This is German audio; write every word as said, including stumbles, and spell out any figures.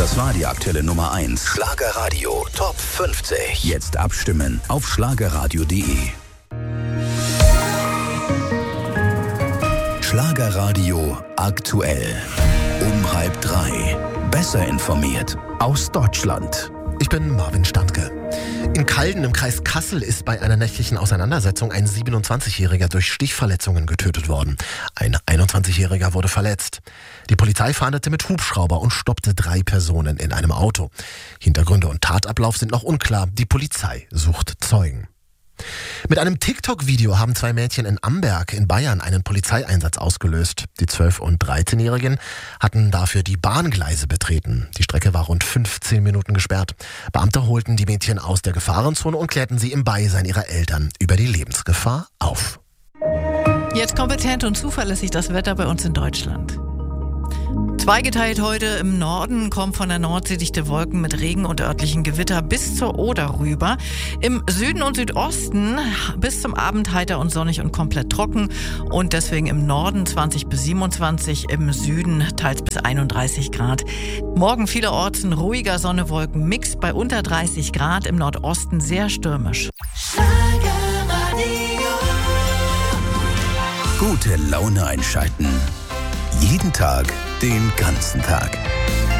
Das war die aktuelle Nummer eins. Schlagerradio Top fünfzig. Jetzt abstimmen auf schlagerradio punkt de. Schlagerradio aktuell. Um halb drei. Besser informiert aus Deutschland. Ich bin Marvin Standke. In Calden im Kreis Kassel ist bei einer nächtlichen Auseinandersetzung ein siebenundzwanzigjähriger durch Stichverletzungen getötet worden. Ein einundzwanzigjähriger wurde verletzt. Die Polizei fahndete mit Hubschrauber und stoppte drei Personen in einem Auto. Hintergründe und Tatablauf sind noch unklar. Die Polizei sucht Zeugen. Mit einem TikTok-Video haben zwei Mädchen in Amberg in Bayern einen Polizeieinsatz ausgelöst. Die zwölf- und dreizehnjährigen hatten dafür die Bahngleise betreten. Die Strecke war rund fünfzehn Minuten gesperrt. Beamte holten die Mädchen aus der Gefahrenzone und klärten sie im Beisein ihrer Eltern über die Lebensgefahr auf. Jetzt kompetent und zuverlässig das Wetter bei uns in Deutschland. Zweigeteilt heute im Norden, kommen von der Nordsee dichte Wolken mit Regen und örtlichen Gewitter bis zur Oder rüber. Im Süden und Südosten bis zum Abend heiter und sonnig und komplett trocken. Und deswegen im Norden zwanzig bis siebenundzwanzig, im Süden teils bis einunddreißig Grad. Morgen vielerorts ein ruhiger Sonne-Wolken-Mix bei unter dreißig Grad, im Nordosten sehr stürmisch. Gute Laune einschalten. Jeden Tag, den ganzen Tag.